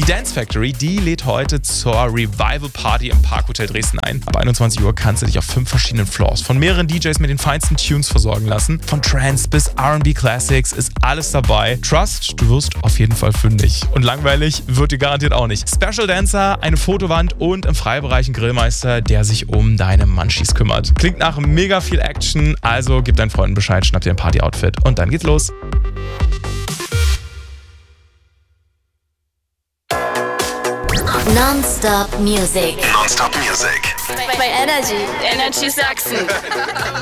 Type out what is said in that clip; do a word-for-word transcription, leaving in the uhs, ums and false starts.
Die Dance Factory, die lädt heute zur Revival Party im Parkhotel Dresden ein. Ab einundzwanzig Uhr kannst du dich auf fünf verschiedenen Floors von mehreren D Js mit den feinsten Tunes versorgen lassen. Von Trance bis R and B Classics ist alles dabei. Trust, du wirst auf jeden Fall fündig. Und langweilig wird dir garantiert auch nicht. Special Dancer, eine Fotowand und im Freibereich ein Grillmeister, der sich um deine Munchies kümmert. Klingt nach mega viel Action, also gib deinen Freunden Bescheid, schnapp dir ein Party-Outfit und dann geht's los. Non-Stop Music. Non-Stop Music. Bei Energy. Energy Sachsen.